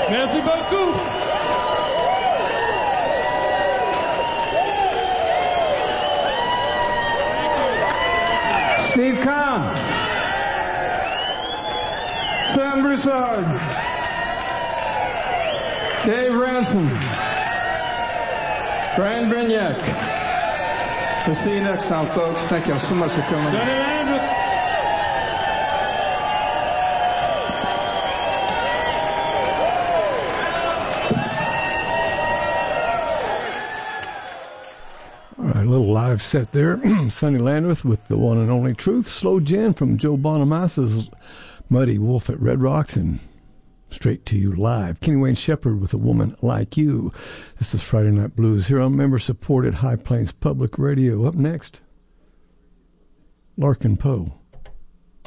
Merci beaucoup. Steve Kahn, Sam Broussard, Dave Ransom, Brian Brignac. We'll see you next time, folks. Thank you so much for coming. Sonny Landreth. Little live set there. Sonny Landreth with the one and only Truth. Slow Jan from Joe Bonamassa's Muddy Wolf at Red Rocks, and Straight to You live. Kenny Wayne Shepherd with A Woman Like You. This is Friday Night Blues here on member-supported High Plains Public Radio. Up next, Larkin Poe.